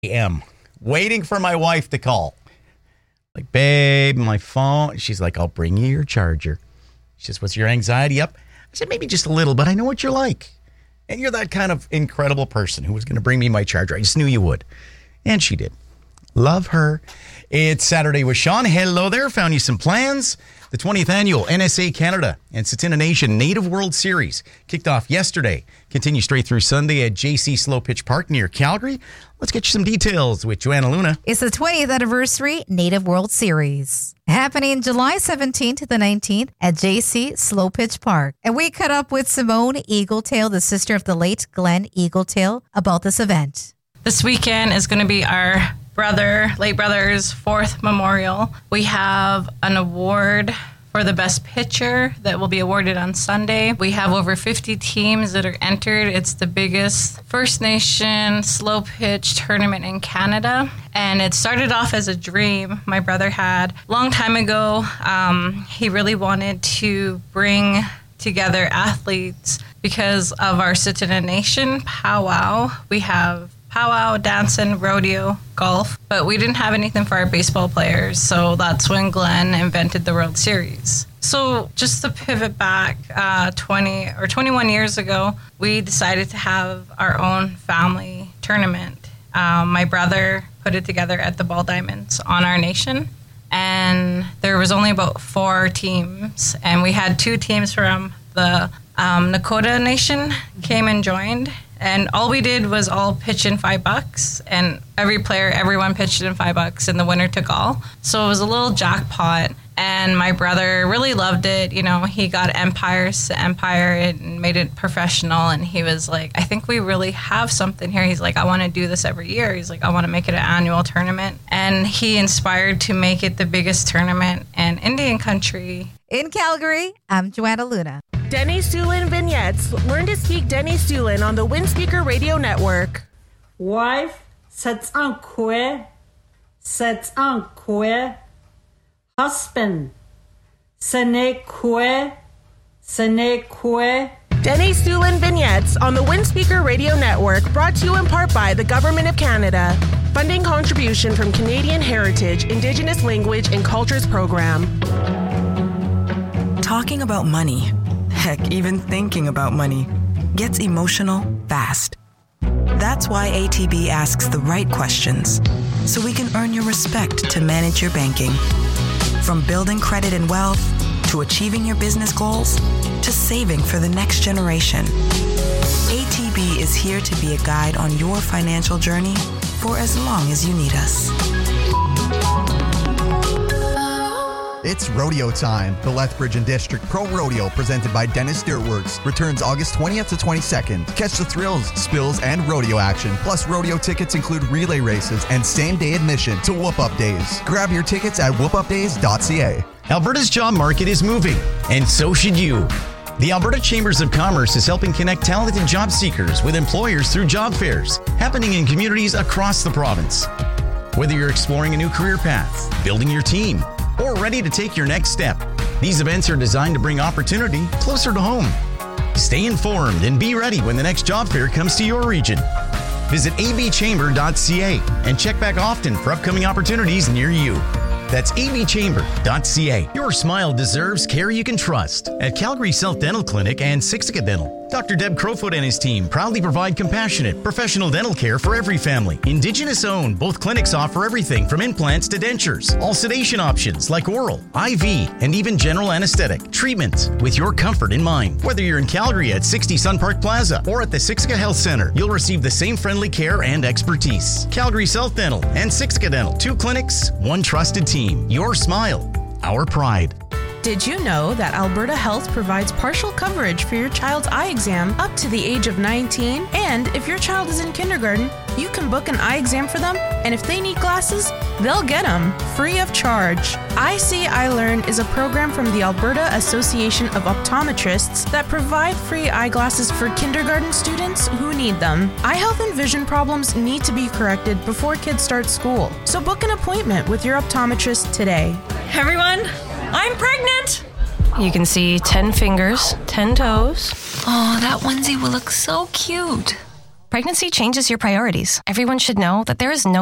a.m. waiting for my wife to call. Like, babe, my phone. She's like, I'll bring you your charger. She says, what's your anxiety up? I said, maybe just a little, but I know what you're like. And you're that kind of incredible person who was going to bring me my charger. I just knew you would. And she did. Love her. It's Saturday with Sean. Hello there. Found you some plans. The 20th annual NSA Canada and Tsuut'ina Nation Native World Series kicked off yesterday. Continue straight through Sunday at JC Slow Pitch Park near Calgary. Let's get you some details with Joanna Luna. It's the 20th anniversary Native World Series, happening July 17th to the 19th at JC Slow Pitch Park. And we caught up with Simone Eagletail, the sister of the late Glenn Eagletail, about this event. This weekend is going to be our late brother's 4th memorial. We have an award for the best pitcher that will be awarded on Sunday. We have over 50 teams that are entered. It's the biggest First Nation slow pitch tournament in Canada. And it started off as a dream my brother had a long time ago. He really wanted to bring together athletes because of our Tsuut'ina Nation powwow. We have powwow, dancing, rodeo, golf, but we didn't have anything for our baseball players, so that's when Glenn invented the World Series. So just to pivot back 21 years ago, we decided to have our own family tournament. My brother put it together at the Ball Diamonds on our nation, and there was only about 4 teams, and we had 2 teams from the Nakota Nation came and joined. And all we did was all pitch in $5, and everyone pitched in $5, and the winner took all. So it was a little jackpot, and my brother really loved it. You know, he got Empires to Empire and made it professional, and he was like, I think we really have something here. He's like, I want to do this every year. He's like, I want to make it an annual tournament. And he inspired to make it the biggest tournament in Indian country. In Calgary, I'm Joanna Luna. Denny Sulin Vignettes. Learn to speak Denny Sulin on the Windspeaker Radio Network. Wife, c'est un quoi? Husband, ce n'est quoi? Denny Sulin Vignettes on the Windspeaker Radio Network, brought to you in part by the Government of Canada. Funding contribution from Canadian Heritage, Indigenous Language and Cultures Program. Talking about money, heck, even thinking about money, gets emotional fast. That's why ATB asks the right questions, so we can earn your respect to manage your banking. From building credit and wealth, to achieving your business goals, to saving for the next generation. ATB is here to be a guide on your financial journey for as long as you need us. It's rodeo time. The Lethbridge and District Pro Rodeo, presented by Dennis Dirtworks, returns August 20th to 22nd. Catch the thrills, spills, and rodeo action. Plus, rodeo tickets include relay races and same-day admission to Whoop Up Days. Grab your tickets at whoopupdays.ca. Alberta's job market is moving, and so should you. The Alberta Chambers of Commerce is helping connect talented job seekers with employers through job fairs, happening in communities across the province. Whether you're exploring a new career path, building your team, or ready to take your next step, these events are designed to bring opportunity closer to home. Stay informed and be ready when the next job fair comes to your region. Visit abchamber.ca and check back often for upcoming opportunities near you. That's abchamber.ca. Your smile deserves care you can trust at Calgary South Dental Clinic and Siksika Dental. Dr. Deb Crowfoot and his team proudly provide compassionate, professional dental care for every family. Indigenous owned, both clinics offer everything from implants to dentures. All sedation options like oral, IV, and even general anesthetic. Treatment with your comfort in mind. Whether you're in Calgary at 60 Sun Park Plaza or at the Siksika Health Center, you'll receive the same friendly care and expertise. Calgary South Dental and Siksika Dental. 2 clinics, 1 trusted team. Your smile, our pride. Did you know that Alberta Health provides partial coverage for your child's eye exam up to the age of 19? And if your child is in kindergarten, you can book an eye exam for them, and if they need glasses, they'll get them free of charge. I See, I Learn is a program from the Alberta Association of Optometrists that provide free eyeglasses for kindergarten students who need them. Eye health and vision problems need to be corrected before kids start school, so book an appointment with your optometrist today. Hey everyone, I'm pregnant! You can see 10 fingers, 10 toes. Oh, that onesie will look so cute. Pregnancy changes your priorities. Everyone should know that there is no